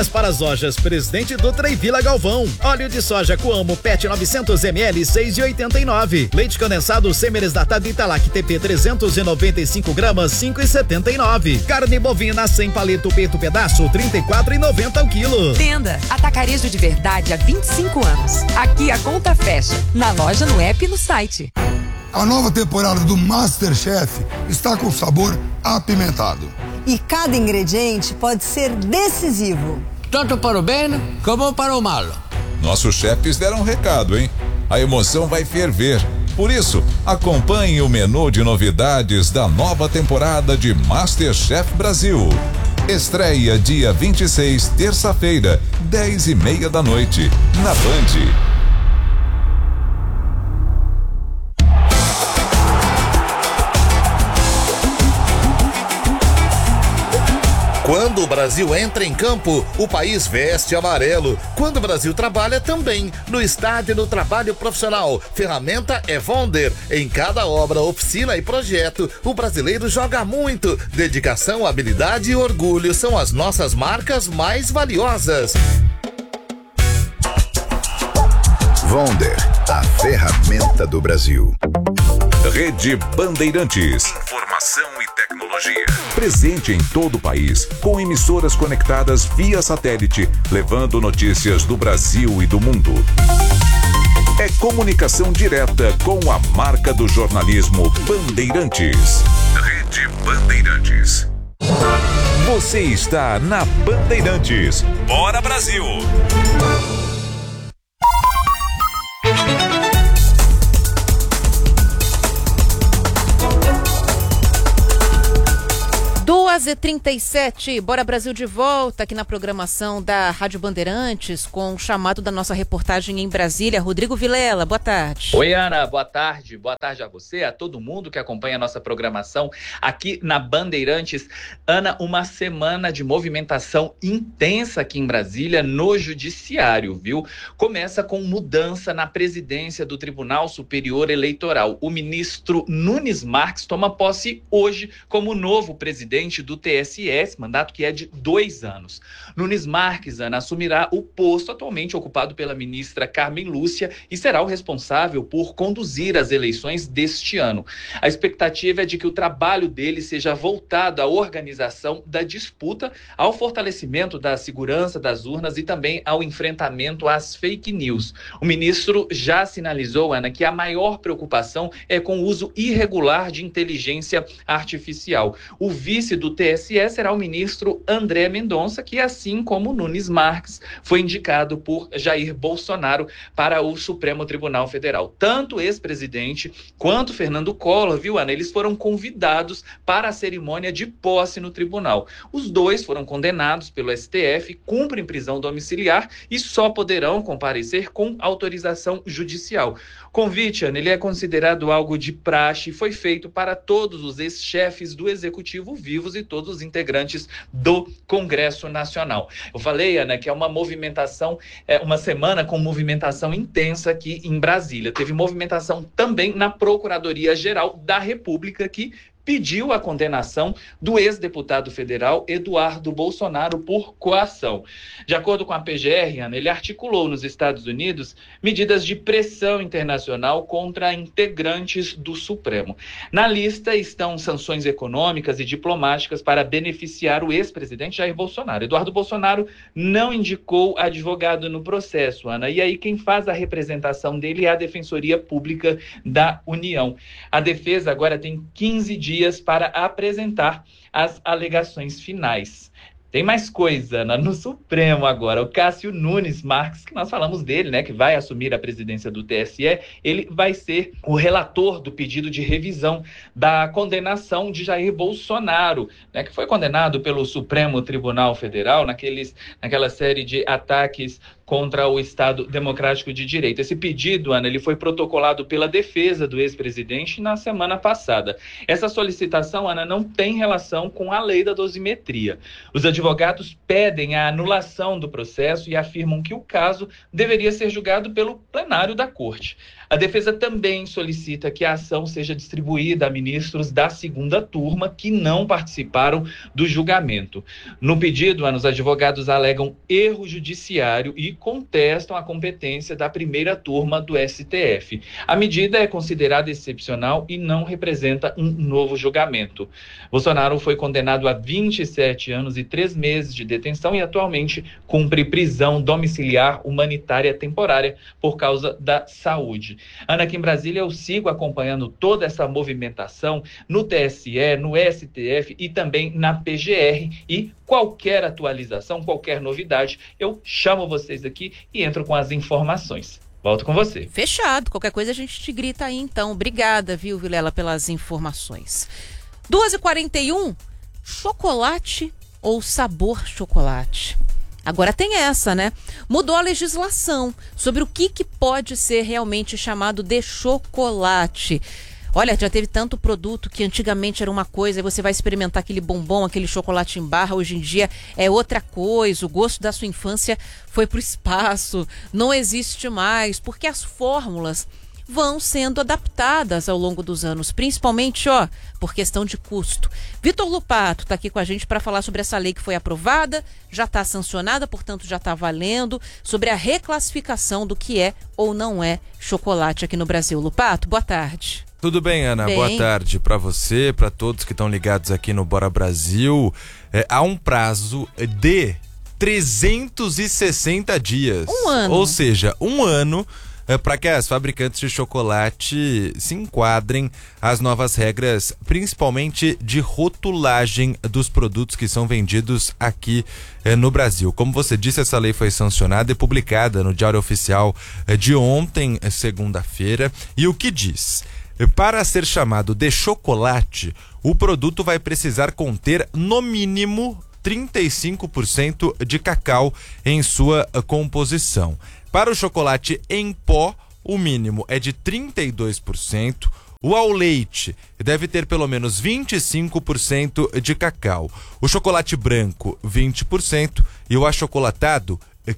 Para as lojas Presidente Dutra e Vila Galvão. Óleo de soja Coamo PET 900 ml 6,89. Leite condensado semi-desnatado Italac TP 395 gramas 5,79. Carne bovina sem palito peito pedaço 34,90 o quilo. Tenda Atacarejo de Verdade há 25 anos. Aqui a conta fecha. Na loja, no app e no site. A nova temporada do MasterChef está com sabor apimentado. E cada ingrediente pode ser decisivo. Tanto para o bem como para o mal. Nossos chefes deram um recado, hein? A emoção vai ferver. Por isso, acompanhe o menu de novidades da nova temporada de MasterChef Brasil. Estreia dia 26, terça-feira, 10:30 da noite, na Band. Quando o Brasil entra em campo, o país veste amarelo. Quando o Brasil trabalha também, no estádio do trabalho profissional. Ferramenta é Vonder. Em cada obra, oficina e projeto, o brasileiro joga muito. Dedicação, habilidade e orgulho são as nossas marcas mais valiosas. Vonder, a ferramenta do Brasil. Rede Bandeirantes. Informação e tecnologia. Presente em todo o país, com emissoras conectadas via satélite, levando notícias do Brasil e do mundo. É comunicação direta com a marca do jornalismo Bandeirantes. Rede Bandeirantes. Você está na Bandeirantes. Bora, Brasil! 2h37, Bora Brasil de volta aqui na programação da Rádio Bandeirantes com o chamado da nossa reportagem em Brasília. Rodrigo Vilela, boa tarde. Oi, Ana, boa tarde a você, a todo mundo que acompanha a nossa programação aqui na Bandeirantes. Ana, uma semana de movimentação intensa aqui em Brasília no Judiciário, viu? Começa com mudança na presidência do Tribunal Superior Eleitoral. O ministro Nunes Marques toma posse hoje como novo presidente do TSE, mandato que é de 2 anos. Nunes Marques, Ana, assumirá o posto atualmente ocupado pela ministra Carmen Lúcia e será o responsável por conduzir as eleições deste ano. A expectativa é de que o trabalho dele seja voltado à organização da disputa, ao fortalecimento da segurança das urnas e também ao enfrentamento às fake news. O ministro já sinalizou, Ana, que a maior preocupação é com o uso irregular de inteligência artificial. O vice do TSE será o ministro André Mendonça, que, assim como Nunes Marques, foi indicado por Jair Bolsonaro para o Supremo Tribunal Federal. Tanto o ex-presidente quanto Fernando Collor, viu, Ana, eles foram convidados para a cerimônia de posse no tribunal. Os dois foram condenados pelo STF, cumprem prisão domiciliar e só poderão comparecer com autorização judicial. O convite, Ana, ele é considerado algo de praxe e foi feito para todos os ex-chefes do Executivo vivos e todos os integrantes do Congresso Nacional. Eu falei, Ana, que é uma movimentação, uma semana com movimentação intensa aqui em Brasília. Teve movimentação também na Procuradoria-Geral da República, que pediu a condenação do ex-deputado federal Eduardo Bolsonaro por coação. De acordo com a PGR, Ana, ele articulou nos Estados Unidos medidas de pressão internacional contra integrantes do Supremo. Na lista estão sanções econômicas e diplomáticas para beneficiar o ex-presidente Jair Bolsonaro. Eduardo Bolsonaro não indicou advogado no processo, Ana, e aí quem faz a representação dele é a Defensoria Pública da União. A defesa agora tem 15 dias para apresentar as alegações finais. Tem mais coisa, Ana, no Supremo agora. O Cássio Nunes Marques, que nós falamos dele, né, que vai assumir a presidência do TSE, ele vai ser o relator do pedido de revisão da condenação de Jair Bolsonaro, né, que foi condenado pelo Supremo Tribunal Federal naquela série de ataques contra o Estado Democrático de Direito. Esse pedido, Ana, ele foi protocolado pela defesa do ex-presidente na semana passada. Essa solicitação, Ana, não tem relação com a lei da dosimetria. Os advogados pedem a anulação do processo e afirmam que o caso deveria ser julgado pelo plenário da Corte. A defesa também solicita que a ação seja distribuída a ministros da segunda turma que não participaram do julgamento. No pedido, os advogados alegam erro judiciário e contestam a competência da primeira turma do STF. A medida é considerada excepcional e não representa um novo julgamento. Bolsonaro foi condenado a 27 anos e 3 meses de detenção e atualmente cumpre prisão domiciliar humanitária temporária por causa da saúde. Ana, aqui em Brasília eu sigo acompanhando toda essa movimentação no TSE, no STF e também na PGR, e qualquer atualização, qualquer novidade, eu chamo vocês aqui e entro com as informações. Volto com você. Fechado. Qualquer coisa a gente te grita aí, então. Obrigada, viu, Vilela, pelas informações. 2h41, chocolate ou sabor chocolate? Agora tem essa, né? Mudou a legislação sobre o que pode ser realmente chamado de chocolate. Olha, já teve tanto produto que antigamente era uma coisa, e você vai experimentar aquele bombom, aquele chocolate em barra, hoje em dia é outra coisa, o gosto da sua infância foi pro espaço, não existe mais, porque as fórmulas vão sendo adaptadas ao longo dos anos, principalmente, por questão de custo. Vitor Lupato está aqui com a gente para falar sobre essa lei que foi aprovada, já está sancionada, portanto já está valendo, sobre a reclassificação do que é ou não é chocolate aqui no Brasil. Lupato, boa tarde. Tudo bem, Ana? Bem. Boa tarde para você, para todos que estão ligados aqui no Bora Brasil. Há um prazo de 360 dias. Um ano. Ou seja, um ano para que as fabricantes de chocolate se enquadrem às novas regras, principalmente de rotulagem dos produtos que são vendidos aqui no Brasil. Como você disse, essa lei foi sancionada e publicada no Diário Oficial de ontem, segunda-feira, e o que diz? Para ser chamado de chocolate, o produto vai precisar conter, no mínimo, 35% de cacau em sua composição. Para o chocolate em pó, o mínimo é de 32%. O ao leite deve ter pelo menos 25% de cacau. O chocolate branco, 20%. E o achocolatado,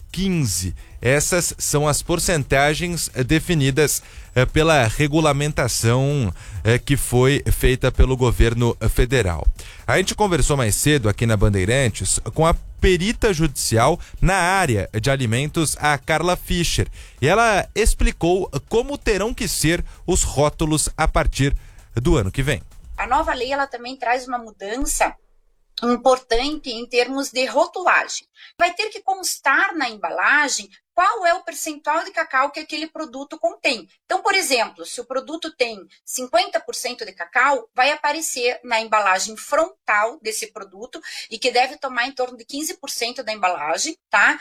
15%. Essas são as porcentagens definidas pela regulamentação que foi feita pelo governo federal. A gente conversou mais cedo aqui na Bandeirantes com a perita judicial na área de alimentos, a Carla Fischer. E ela explicou como terão que ser os rótulos a partir do ano que vem. A nova lei ela também traz uma mudança importante em termos de rotulagem. Vai ter que constar na embalagem qual é o percentual de cacau que aquele produto contém. Então, por exemplo, se o produto tem 50% de cacau, vai aparecer na embalagem frontal desse produto, e que deve tomar em torno de 15% da embalagem, tá?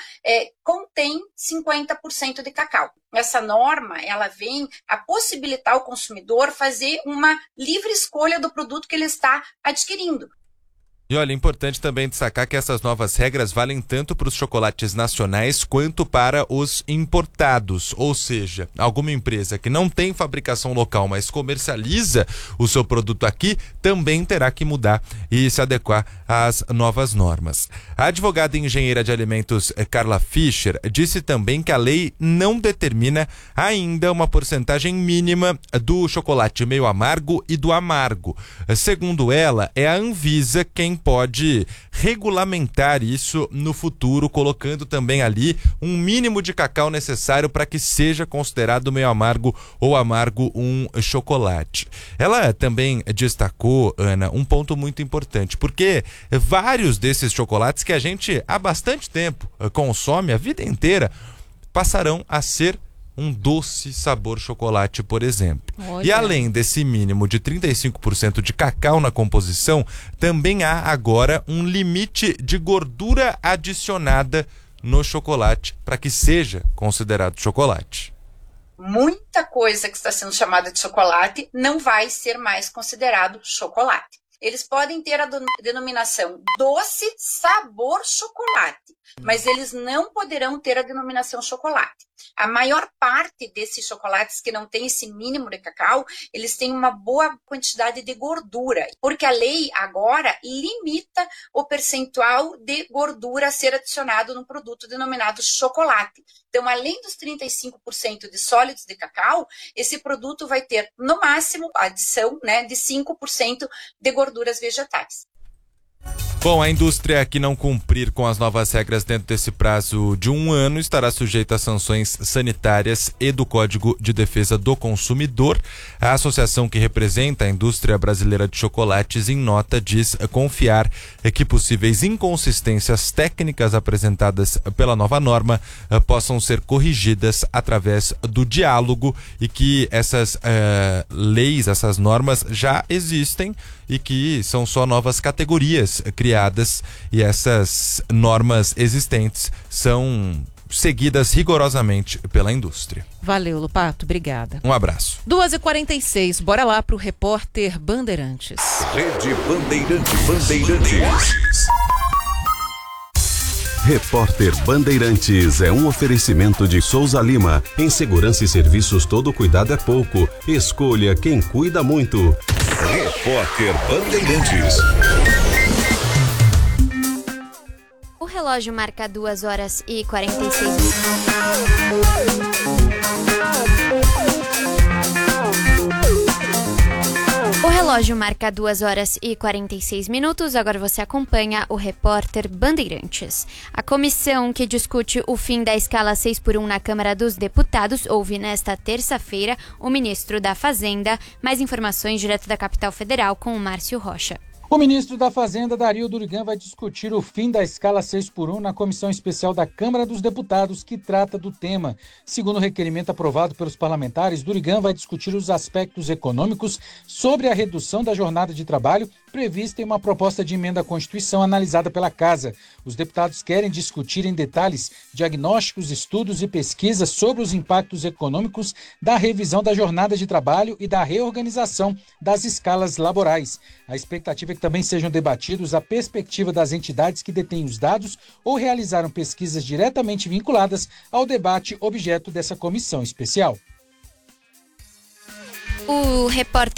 Contém 50% de cacau. Essa norma, ela vem a possibilitar ao consumidor fazer uma livre escolha do produto que ele está adquirindo. E olha, é importante também destacar que essas novas regras valem tanto para os chocolates nacionais quanto para os importados. Ou seja, alguma empresa que não tem fabricação local, mas comercializa o seu produto aqui, também terá que mudar e se adequar às novas normas. A advogada e engenheira de alimentos Carla Fischer disse também que a lei não determina ainda uma porcentagem mínima do chocolate meio amargo e do amargo. Segundo ela, é a Anvisa quem pode regulamentar isso no futuro, colocando também ali um mínimo de cacau necessário para que seja considerado meio amargo ou amargo um chocolate. Ela também destacou, Ana, um ponto muito importante, porque vários desses chocolates que a gente há bastante tempo consome, a vida inteira, passarão a ser um doce sabor chocolate, por exemplo. Olha. E além desse mínimo de 35% de cacau na composição, também há agora um limite de gordura adicionada no chocolate para que seja considerado chocolate. Muita coisa que está sendo chamada de chocolate não vai ser mais considerado chocolate. Eles podem ter a denominação doce sabor chocolate, mas eles não poderão ter a denominação chocolate. A maior parte desses chocolates que não tem esse mínimo de cacau, eles têm uma boa quantidade de gordura, porque a lei agora limita o percentual de gordura a ser adicionado no produto denominado chocolate. Então, além dos 35% de sólidos de cacau, esse produto vai ter, no máximo, a adição, né, de 5% de gorduras vegetais. Bom, a indústria que não cumprir com as novas regras dentro desse prazo de 1 ano estará sujeita a sanções sanitárias e do Código de Defesa do Consumidor. A associação que representa a indústria brasileira de chocolates, em nota, diz confiar que possíveis inconsistências técnicas apresentadas pela nova norma possam ser corrigidas através do diálogo e que essas leis, essas normas já existem e que são só novas categorias criadas, e essas normas existentes são seguidas rigorosamente pela indústria. Valeu, Lupato, obrigada. Um abraço. 2h46, bora lá pro repórter Bandeirantes. Rede Bandeirantes. Repórter Bandeirantes é um oferecimento de Souza Lima. Em segurança e serviços, todo cuidado é pouco. Escolha quem cuida muito. Repórter Bandeirantes. O relógio marca 2h46. O relógio marca 2h46. Agora você acompanha o repórter Bandeirantes. A comissão que discute o fim da escala 6x1 na Câmara dos Deputados ouve nesta terça-feira o ministro da Fazenda. Mais informações direto da capital federal com o Márcio Rocha. O ministro da Fazenda, Dario Durigan, vai discutir o fim da escala 6x1 na comissão especial da Câmara dos Deputados que trata do tema. Segundo o requerimento aprovado pelos parlamentares, Durigan vai discutir os aspectos econômicos sobre a redução da jornada de trabalho prevista em uma proposta de emenda à Constituição analisada pela Casa. Os deputados querem discutir em detalhes diagnósticos, estudos e pesquisas sobre os impactos econômicos da revisão da jornada de trabalho e da reorganização das escalas laborais. A expectativa é que também sejam debatidos a perspectiva das entidades que detêm os dados ou realizaram pesquisas diretamente vinculadas ao debate objeto dessa comissão especial. O repórter